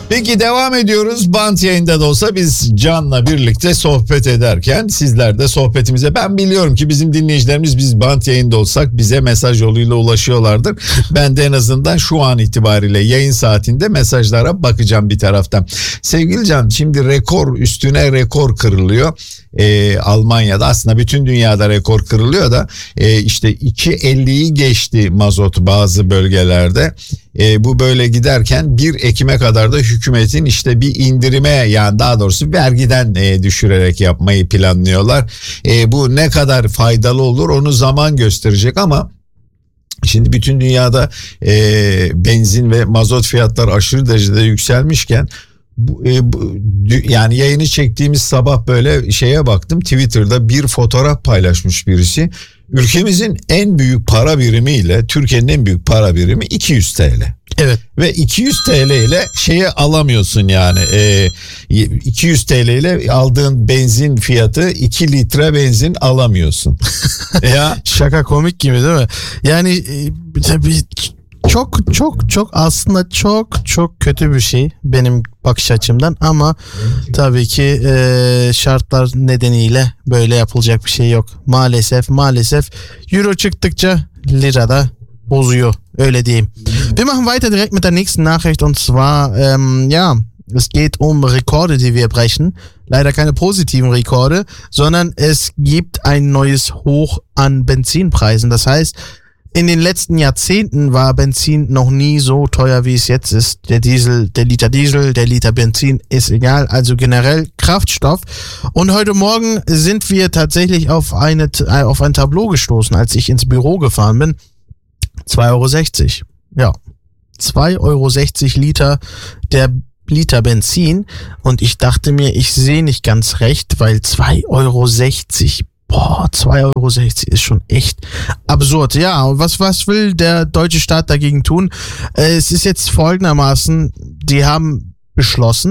Peki devam ediyoruz. Bant yayında da olsa biz Can'la birlikte sohbet ederken sizler de sohbetimize, ben biliyorum ki bizim dinleyicilerimiz biz Bant yayında olsak bize mesaj yoluyla ulaşıyorlardır. Ben de en azından şu an itibariyle yayın saatinde mesajlara bakacağım bir taraftan. Sevgili Can, şimdi rekor üstüne rekor kırılıyor. Almanya'da, aslında bütün dünyada rekor kırılıyor da işte 2.50'yi geçti mazot bazı bölgelerde. Bu böyle giderken 1 Ekim'e kadar da hükümetin işte bir indirime, yani daha doğrusu vergiden düşürerek yapmayı planlıyorlar. Bu ne kadar faydalı olur onu zaman gösterecek ama şimdi bütün dünyada benzin ve mazot fiyatları aşırı derecede yükselmişken yani yayını çektiğimiz sabah böyle şeye baktım, Twitter'da bir fotoğraf paylaşmış birisi. Ülkemizin en büyük para birimiyle Türkiye'nin en büyük para birimi 200 TL. Evet. Ve 200 TL ile şeye alamıyorsun yani. 200 TL ile aldığın benzin fiyatı 2 litre benzin alamıyorsun. Ya şaka komik gibi değil mi? Yani tabii çok aslında çok kötü bir şey benim bakış açımdan ama tabii ki şartlar nedeniyle böyle yapılacak bir şey yok. Maalesef Euro çıktıkça lira da bozuyor, öyle diyeyim. Wir machen weiter direkt mit der nächsten Nachricht und zwar es geht um Rekorde, die wir brechen. Leider keine positiven Rekorde, sondern es gibt ein neues Hoch an Benzinpreisen. Das heißt, in den letzten Jahrzehnten war Benzin noch nie so teuer, wie es jetzt ist. Der Liter Diesel, der Liter Benzin ist egal, also generell Kraftstoff. Und heute Morgen sind wir tatsächlich auf ein Tableau gestoßen, als ich ins Büro gefahren bin. 2,60 €. Ja, 2,60 € Liter der Liter Benzin. Und ich dachte mir, ich sehe nicht ganz recht, weil 2,60 €. Boah, 2,60 € ist schon echt absurd. Ja, und was will der deutsche Staat dagegen tun? Es ist jetzt folgendermaßen, die haben beschlossen,